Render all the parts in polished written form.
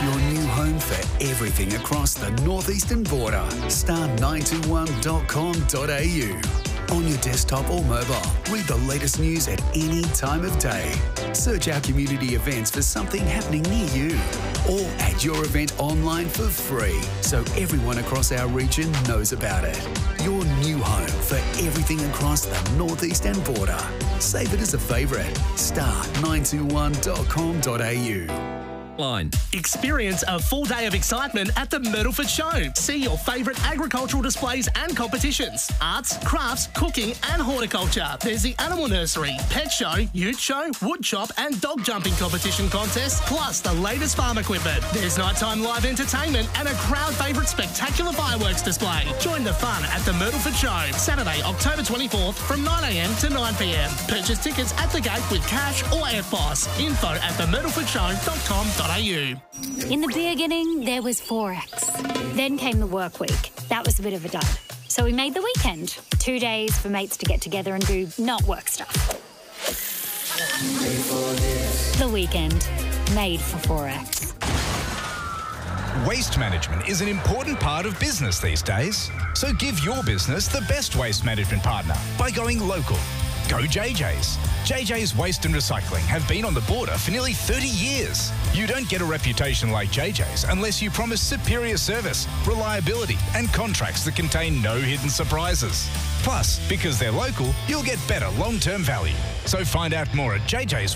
your new home for everything across the northeastern border. Star921.com.au. On your desktop or mobile, read the latest news at any time of day. Search our community events for something happening near you. Or add your event online for free so everyone across our region knows about it. Your new home for everything across the northeastern border. Save it as a favourite. Star921.com.au. Experience a full day of excitement at the Myrtleford Show. See your favourite agricultural displays and competitions, arts, crafts, cooking and horticulture. There's the animal nursery, pet show, ute show, wood chop and dog jumping competition contest, plus the latest farm equipment. There's nighttime live entertainment and a crowd favourite spectacular fireworks display. Join the fun at the Myrtleford Show, Saturday, October 24th from 9am to 9pm. Purchase tickets at the gate with cash or EFTPOS. Info at themyrtlefordshow.com.au. In the beginning, there was Forex. Then came the work week. That was a bit of a dud. So we made the weekend. 2 days for mates to get together and do not work stuff. The weekend. Made for Forex. Waste management is an important part of business these days. So give your business the best waste management partner by going local. Go JJ's. JJ's Waste and Recycling have been on the border for nearly 30 years. You don't get a reputation like JJ's unless you promise superior service, reliability and contracts that contain no hidden surprises. Plus, because they're local, you'll get better long-term value. So find out more at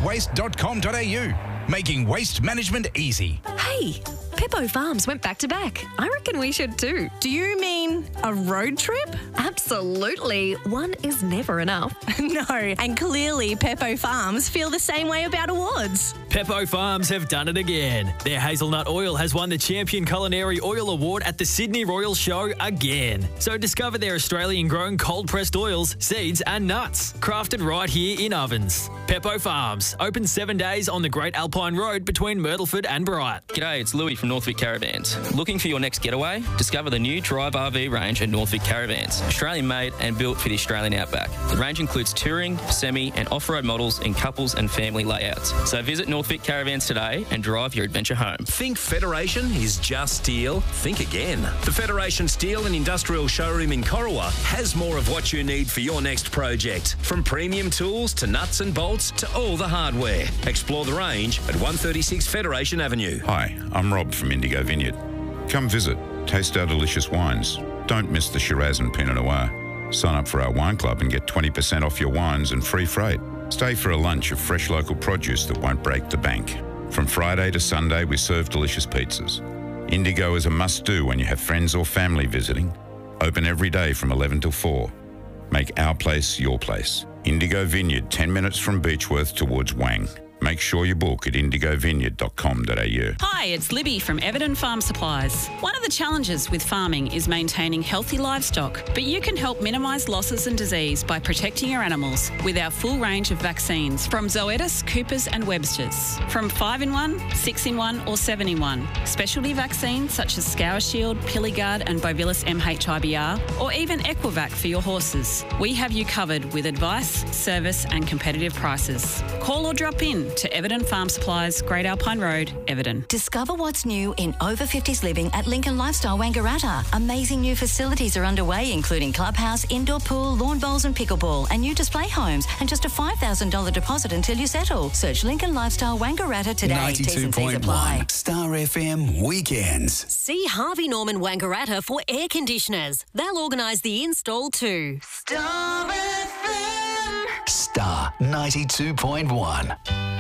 jjswaste.com.au. Making waste management easy. Hey, Peppo Farms went back to back. I reckon we should too. Do you mean a road trip? Absolutely. One is never enough. No, and clearly Peppo Farms feel the same way about awards. Peppo Farms have done it again. Their hazelnut oil has won the Champion Culinary Oil Award at the Sydney Royal Show again. So discover their Australian-grown cold-pressed oils, seeds and nuts, crafted right here in ovens. Peppo Farms, open 7 days on the Great Alpine Road between Myrtleford and Bright. G'day, it's Louis from Northvic Caravans. Looking for your next getaway? Discover the new Drive RV range at Northvic Caravans. Australian-made and built for the Australian outback. The range includes touring, semi and off-road models in couples and family layouts. So visit Northvic Caravans today and drive your adventure home. Think Federation is just steel? Think again. The Federation Steel and Industrial Showroom in Corowa has more of what you need for your next project. From premium tools to nuts and bolts to all the hardware. Explore the range at 136 Federation Avenue. Hi, I'm Rob from Indigo Vineyard. Come visit, taste our delicious wines. Don't miss the Shiraz and Pinot Noir. Sign up for our wine club and get 20% off your wines and free freight. Stay for a lunch of fresh local produce that won't break the bank. From Friday to Sunday, we serve delicious pizzas. Indigo is a must-do when you have friends or family visiting. Open every day from 11 till 4. Make our place your place. Indigo Vineyard, 10 minutes from Beechworth towards Wang. Make sure you book at indigovineyard.com.au. Hi, it's Libby from Everton Farm Supplies. One of the challenges with farming is maintaining healthy livestock, but you can help minimise losses and disease by protecting your animals with our full range of vaccines from Zoetis, Coopers and Webster's. From 5-in-1, 6-in-1 or 7-in-1. Specialty vaccines such as Scour Shield, Pilligard and Bovilus MHIBR, or even Equivac for your horses. We have you covered with advice, service and competitive prices. Call or drop in to Everton Farm Supplies, Great Alpine Road, Everton. Discover what's new in over 50s living at Lincoln Lifestyle Wangaratta. Amazing new facilities are underway, including clubhouse, indoor pool, lawn bowls and pickleball, and new display homes, and just a $5,000 deposit until you settle. Search Lincoln Lifestyle Wangaratta today. 92.1 Star FM Weekends. See Harvey Norman Wangaratta for air conditioners. They'll organise the install too. Star 92.1.